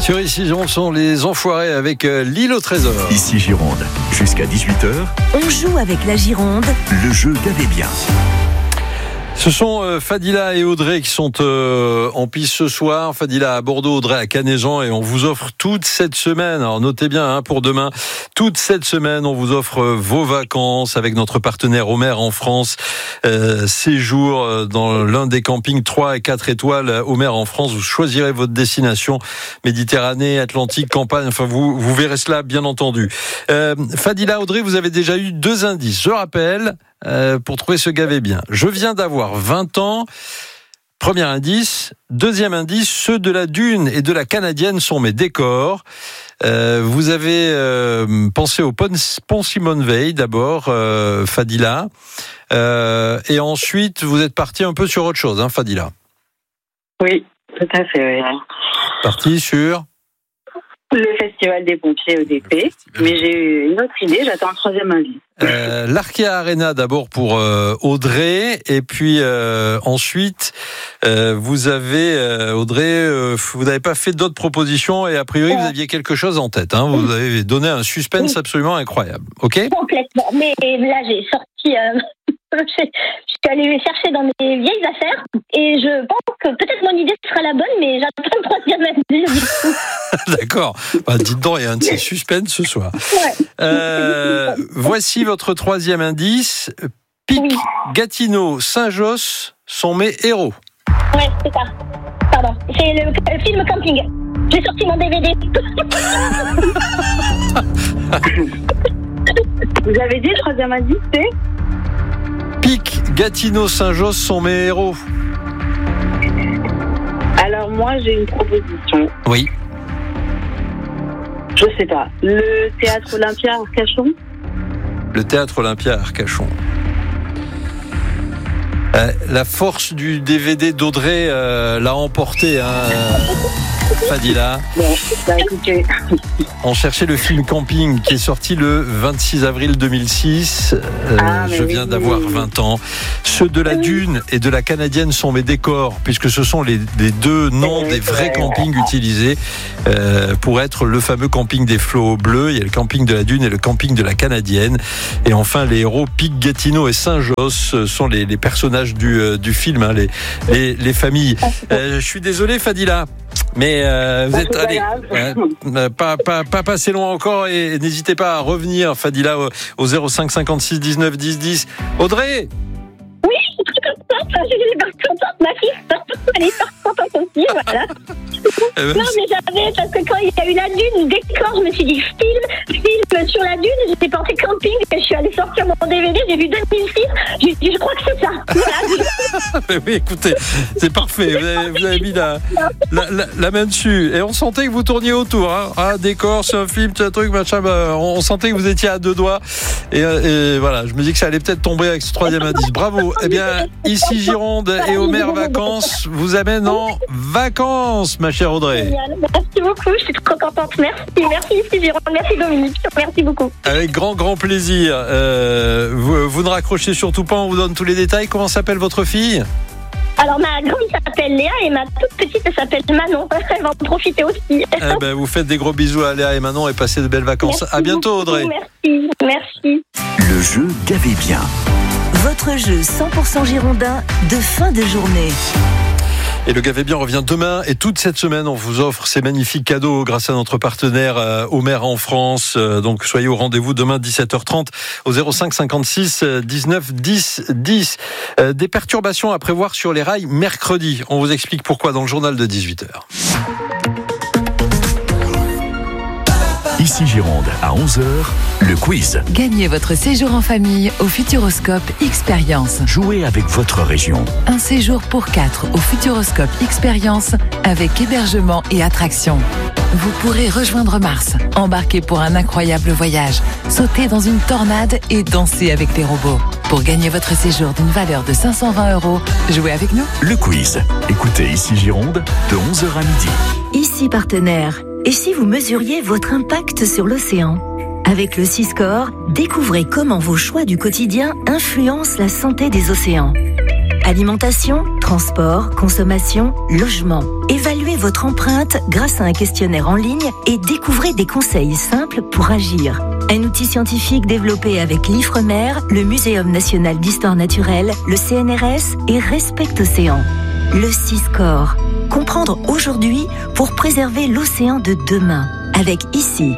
Sur Ici Gironde sont les enfoirés avec l'île au trésor. Ici Gironde, jusqu'à 18h. On joue avec la Gironde. Le jeu Gavez bien. Ce sont Fadila et Audrey qui sont en piste ce soir. Fadila à Bordeaux, Audrey à Canéjan, et on vous offre toute cette semaine. Alors notez bien pour demain, toute cette semaine, on vous offre vos vacances avec notre partenaire Omer en France. Séjour dans l'un des campings 3 et 4 étoiles Omer en France. Vous choisirez votre destination, Méditerranée, Atlantique, campagne. Enfin, vous verrez cela bien entendu. Fadila, Audrey, vous avez déjà eu 2 indices. Je rappelle. Pour trouver ce Gavez bien. Je viens d'avoir 20 ans. Premier indice. Deuxième indice, ceux de la Dune et de la Canadienne sont mes décors. Vous avez pensé au pont Simone Veil d'abord, Fadila. Et ensuite, vous êtes parti un peu sur autre chose, Fadila. Oui, tout à fait, oui. Parti sur le Festival des pompiers EDP, mais j'ai eu une autre idée, j'attends un 3e avis. L'Arkea Arena d'abord pour Audrey, et puis ensuite vous avez Audrey, vous n'avez pas fait d'autres propositions, et a priori vous aviez quelque chose en tête. Vous avez donné un suspense absolument incroyable. Ok ? Complètement. Mais là j'ai sorti. Je suis allée chercher dans mes vieilles affaires et je pense que peut-être mon idée sera la bonne, mais j'attends le 3e indice. D'accord. Dites donc, il y a un petit suspense ce soir. Ouais. Voici votre 3e indice. Pic, oui. Gatineau, Saint-Josse sont mes héros. Ouais, c'est ça. Pardon. C'est le film Camping. J'ai sorti mon DVD. Vous avez dit le 3e indice, c'est Pic, Gatineau, Saint-Josse sont mes héros. Alors moi j'ai une proposition. Oui. Je sais pas. Le Théâtre Olympia à Arcachon. Le Théâtre Olympia à Arcachon. La force du DVD d'Audrey l'a emporté, Fadila. Bon, écoutez. On cherchait le film Camping qui est sorti le 26 avril 2006. Je viens d'avoir 20 ans. Ceux de la Dune et de la Canadienne sont mes décors, puisque ce sont les 2 noms des vrais campings utilisés pour être le fameux camping des flots bleus. Il y a le camping de la Dune et le camping de la Canadienne. Et enfin, les héros Pic, Gatineau et Saint-Josse sont les personnages du film, les familles. Je suis désolé, Fadila. Mais vous êtes pas passé loin encore, et n'hésitez pas à revenir, Fadila, au 05 56 19 10 10. Audrey. Oui, je suis très contente. Je suis pas contente. Ma fille, elle est pas contente aussi, voilà. Non, mais j'avais, parce que quand il y a eu la Dune, décor, je me suis dit film sur la Dune, j'étais pensé camping, et je suis allée sortir mon DVD, j'ai vu 2006, j'ai dit je crois que c'est ça. Voilà. Oui, écoutez, c'est parfait, vous avez mis la main dessus, et on sentait que vous tourniez autour, décor, c'est un film, c'est un truc, machin, on sentait que vous étiez à 2 doigts, et voilà, je me dis que ça allait peut-être tomber avec ce 3e indice. Bravo. Eh bien, Ici Gironde et Omer Vacances vous amènent en vacances, ma chère Audrey. Génial. Merci beaucoup, je suis trop contente. Merci Ici Gironde, merci Dominique, merci beaucoup. Avec grand plaisir. Vous ne raccrochez surtout pas, on vous donne tous les détails. Comment s'appelle votre fille ? Alors ma grande s'appelle Léa et ma toute petite s'appelle Manon. Elle va en profiter aussi. Vous faites des gros bisous à Léa et Manon et passez de belles vacances. Merci à bientôt, Audrey. Merci. Le jeu Gavez bien. Votre jeu 100% girondin de fin de journée. Et le Gavez bien revient demain, et toute cette semaine on vous offre ces magnifiques cadeaux grâce à notre partenaire Omer en France. Donc soyez au rendez-vous demain 17h30 au 05 56 19 10 10. Des perturbations à prévoir sur les rails mercredi. On vous explique pourquoi dans le journal de 18h. Ici Gironde, à 11h, le quiz. Gagnez votre séjour en famille au Futuroscope Expérience. Jouez avec votre région. Un séjour pour 4 au Futuroscope Expérience avec hébergement et attractions. Vous pourrez rejoindre Mars, embarquer pour un incroyable voyage, sauter dans une tornade et danser avec les robots. Pour gagner votre séjour d'une valeur de 520 €, jouez avec nous. Le quiz. Écoutez Ici Gironde de 11h à midi. Ici partenaire. Et si vous mesuriez votre impact sur l'océan ? Avec le Seascore, découvrez comment vos choix du quotidien influencent la santé des océans. Alimentation, transport, consommation, logement. Évaluez votre empreinte grâce à un questionnaire en ligne et découvrez des conseils simples pour agir. Un outil scientifique développé avec l'Ifremer, le Muséum national d'histoire naturelle, le CNRS et Respect Océan. Le Siscore. Comprendre aujourd'hui pour préserver l'océan de demain. Avec ici.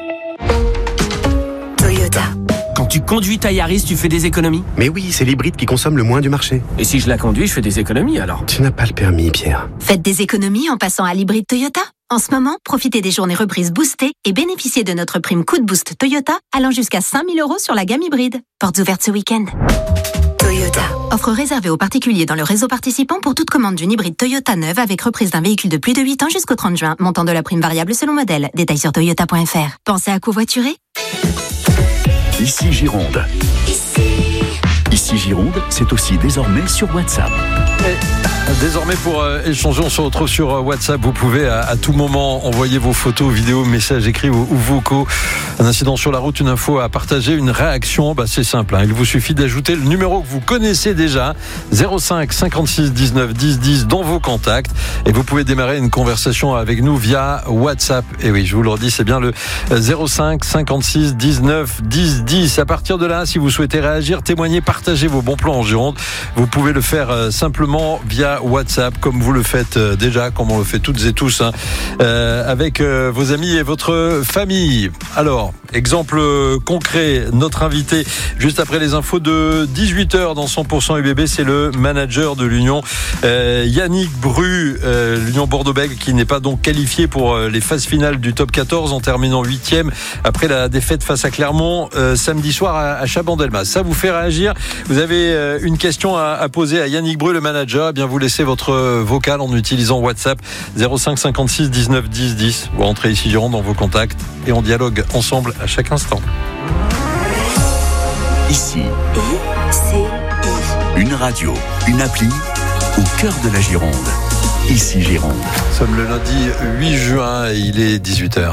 Toyota. Quand tu conduis ta Yaris, tu fais des économies? Mais oui, c'est l'hybride qui consomme le moins du marché. Et si je la conduis, je fais des économies alors? Tu n'as pas le permis, Pierre. Faites des économies en passant à l'hybride Toyota. En ce moment, profitez des journées reprises boostées et bénéficiez de notre prime Coup de Boost Toyota allant jusqu'à 5 000 € sur la gamme hybride. Portes ouvertes ce week-end. Toyota. Offre réservée aux particuliers dans le réseau participant pour toute commande d'une hybride Toyota neuve avec reprise d'un véhicule de plus de 8 ans jusqu'au 30 juin. Montant de la prime variable selon modèle. Détails sur toyota.fr. Pensez à covoiturer? Ici Gironde. Ici Gironde, c'est aussi désormais sur WhatsApp. Désormais, pour échanger, on se retrouve sur WhatsApp. Vous pouvez à tout moment envoyer vos photos, vidéos, messages écrits ou vocaux. Un incident sur la route, une info à partager, une réaction. C'est simple. Il vous suffit d'ajouter le numéro que vous connaissez déjà, 05 56 19 10 10 dans vos contacts. Et vous pouvez démarrer une conversation avec nous via WhatsApp. Et oui, je vous le redis, c'est bien le 05 56 19 10 10. À partir de là, si vous souhaitez réagir, témoigner, partager vos bons plans en Gironde, vous pouvez le faire simplement via WhatsApp, comme vous le faites déjà, comme on le fait toutes et tous, avec vos amis et votre famille. Alors, exemple concret, notre invité, juste après les infos de 18h dans 100% UBB, c'est le manager de l'Union, Yannick Bru, l'Union Bordeaux-Bègles, qui n'est pas donc qualifié pour les phases finales du top 14 en terminant 8e après la défaite face à Clermont samedi soir à Chabandelmas. Ça vous fait réagir? Vous avez une question à poser à Yannick Bru, le manager? Eh bien, vous laissez votre vocal en utilisant WhatsApp 05 56 19 10 10. Vous rentrez ici Gironde dans vos contacts et on dialogue ensemble à chaque instant. Ici, une radio, une appli au cœur de la Gironde. Ici Gironde. Nous sommes le lundi 8 juin et il est 18h.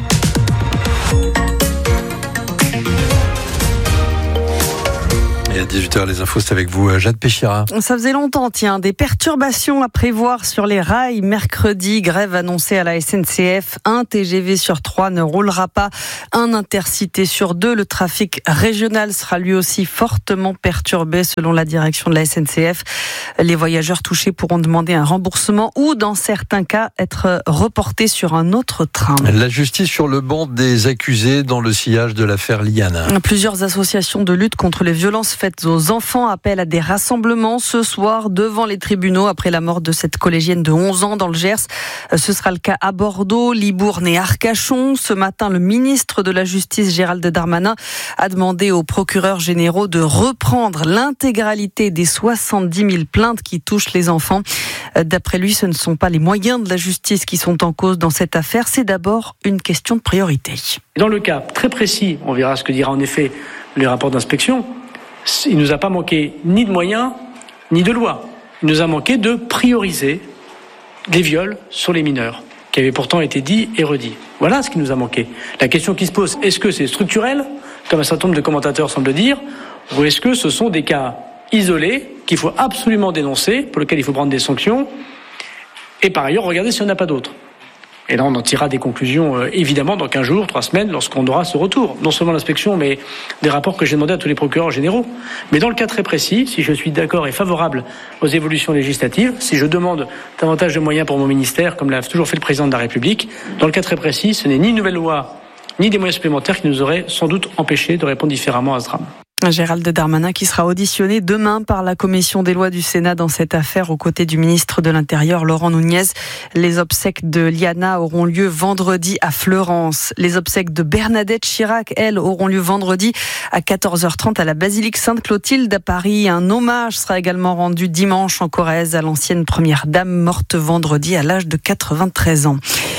Et à 18h, les infos, c'est avec vous, Jade Péchira. Ça faisait longtemps, des perturbations à prévoir sur les rails. Mercredi, grève annoncée à la SNCF. 1 TGV sur 3 ne roulera pas. 1 intercité sur 2. Le trafic régional sera lui aussi fortement perturbé selon la direction de la SNCF. Les voyageurs touchés pourront demander un remboursement ou, dans certains cas, être reportés sur un autre train. La justice sur le banc des accusés dans le sillage de l'affaire Liana. Plusieurs associations de lutte contre les violences faites aux enfants appellent à des rassemblements ce soir devant les tribunaux après la mort de cette collégienne de 11 ans dans le Gers. Ce sera le cas à Bordeaux, Libourne et Arcachon. Ce matin, le ministre de la Justice, Gérald Darmanin, a demandé aux procureurs généraux de reprendre l'intégralité des 70 000 plaintes qui touchent les enfants. D'après lui, ce ne sont pas les moyens de la justice qui sont en cause dans cette affaire, c'est d'abord une question de priorité. Dans le cas très précis, on verra ce que dira en effet les rapports d'inspection. Il ne nous a pas manqué ni de moyens, ni de loi. Il nous a manqué de prioriser les viols sur les mineurs, qui avait pourtant été dit et redit. Voilà ce qui nous a manqué. La question qui se pose, est-ce que c'est structurel, comme un certain nombre de commentateurs semblent dire, ou est-ce que ce sont des cas isolés qu'il faut absolument dénoncer, pour lesquels il faut prendre des sanctions, et par ailleurs regarder s'il n'y en a pas d'autres. Et là, on en tirera des conclusions, évidemment, dans 15 jours, 3 semaines, lorsqu'on aura ce retour. Non seulement l'inspection, mais des rapports que j'ai demandé à tous les procureurs généraux. Mais dans le cas très précis, si je suis d'accord et favorable aux évolutions législatives, si je demande davantage de moyens pour mon ministère, comme l'a toujours fait le président de la République, dans le cas très précis, ce n'est ni une nouvelle loi, ni des moyens supplémentaires qui nous auraient sans doute empêché de répondre différemment à ce drame. Gérald Darmanin qui sera auditionné demain par la commission des lois du Sénat dans cette affaire aux côtés du ministre de l'Intérieur Laurent Nunez. Les obsèques de Liana auront lieu vendredi à Fleurance. Les obsèques de Bernadette Chirac, elles, auront lieu vendredi à 14h30 à la basilique Sainte-Clotilde à Paris. Un hommage sera également rendu dimanche en Corrèze à l'ancienne première dame morte vendredi à l'âge de 93 ans.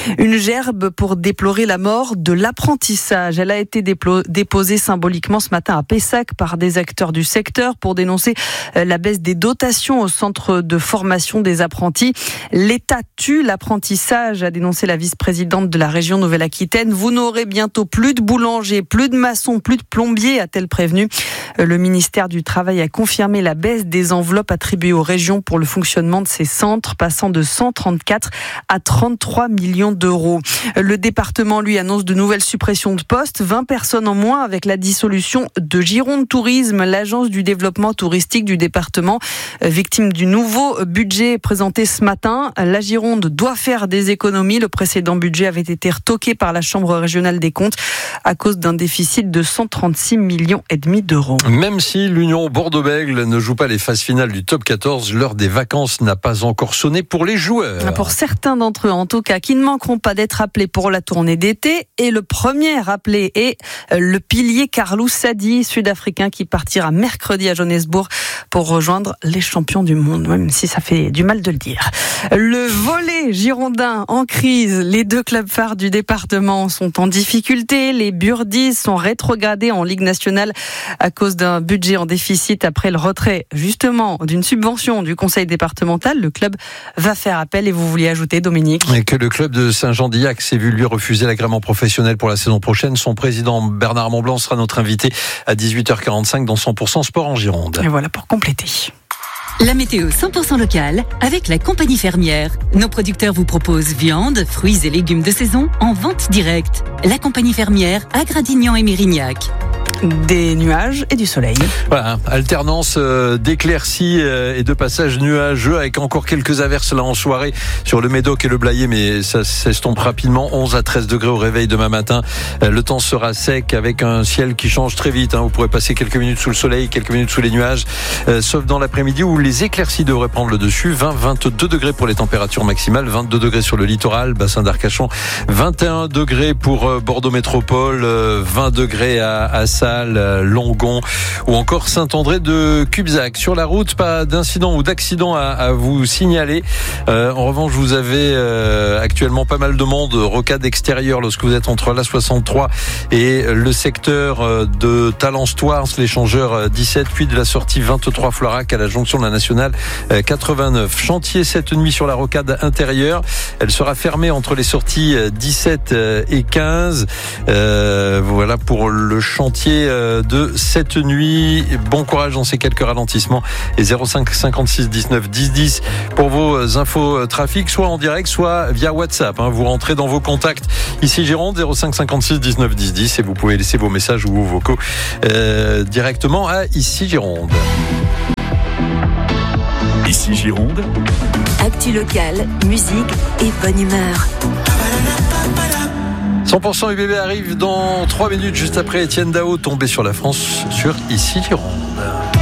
Une gerbe pour déplorer la mort de l'apprentissage. Elle a été déposée symboliquement ce matin à Pessac par des acteurs du secteur pour dénoncer la baisse des dotations au centre de formation des apprentis. L'État tue l'apprentissage, a dénoncé la vice-présidente de la région Nouvelle-Aquitaine. Vous n'aurez bientôt plus de boulangers, plus de maçons, plus de plombiers, a-t-elle prévenu. Le ministère du Travail a confirmé la baisse des enveloppes attribuées aux régions pour le fonctionnement de ces centres, passant de 134 à 33 millions d'euros. Le département, lui, annonce de nouvelles suppressions de postes, 20 personnes en moins avec la dissolution de Gironde Tourisme, l'agence du développement touristique du département, victime du nouveau budget présenté ce matin. La Gironde doit faire des économies. Le précédent budget avait été retoqué par la Chambre régionale des comptes à cause d'un déficit de 136 millions et demi d'euros. Même si l'Union Bordeaux-Bègles ne joue pas les phases finales du top 14, l'heure des vacances n'a pas encore sonné pour les joueurs. Pour certains d'entre eux, en tout cas, qui ne manqueront pas d'être appelés pour la tournée d'été. Et le premier appelé est le pilier Carlou Sadi, sud-africain, qui partira mercredi à Johannesburg pour rejoindre les champions du monde, même si ça fait du mal de le dire. Le volley girondin en crise. Les deux clubs phares du département sont en difficulté. Les Burdis sont rétrogradés en Ligue nationale à cause d'un budget en déficit après le retrait, justement, d'une subvention du conseil départemental. Le club va faire appel. Et vous vouliez ajouter, Dominique ? Et que le club de Saint-Jean-d'Illac s'est vu lui refuser l'agrément professionnel pour la saison prochaine. Son président Bernard Montblanc sera notre invité à 18h45 dans 100% Sport en Gironde. Et voilà pour compléter. La météo 100% locale avec la compagnie fermière. Nos producteurs vous proposent viande, fruits et légumes de saison en vente directe. La compagnie fermière à Gradignan et Mérignac. Des nuages et du soleil. Voilà, alternance d'éclaircies et de passages nuageux avec encore quelques averses là en soirée sur le Médoc et le Blayais, mais ça s'estompe rapidement. 11 à 13 degrés au réveil demain matin. Le temps sera sec avec un ciel qui change très vite. Vous pourrez passer quelques minutes sous le soleil, quelques minutes sous les nuages, sauf dans l'après-midi où les éclaircies devraient prendre le dessus. 20-22 degrés pour les températures maximales, 22 degrés sur le littoral, bassin d'Arcachon, 21 degrés pour Bordeaux Métropole, 20 degrés à Salles, Longon ou encore Saint-André de Cubzac. Sur la route, pas d'incident ou d'accident à vous signaler. En revanche, vous avez actuellement pas mal de monde, rocade extérieure lorsque vous êtes entre l'A63 et le secteur de Talenstoirs, l'échangeur 17, puis de la sortie 23 Floirac à la jonction de la nationale 89. Chantier cette nuit sur la rocade intérieure. Elle sera fermée entre les sorties 17 et 15. Voilà pour le chantier de cette nuit. Bon courage dans ces quelques ralentissements. Et 05 56 19 10 10 pour vos infos trafic, soit en direct, soit via WhatsApp. Vous rentrez dans vos contacts ici Gironde, 05 56 19 10 10 et vous pouvez laisser vos messages ou vos vocaux directement à ici Gironde. Ici Gironde. Actu locale, musique et bonne humeur. 100% UBB arrive dans 3 minutes juste après Étienne Dao tombé sur la France sur Ici Gironde.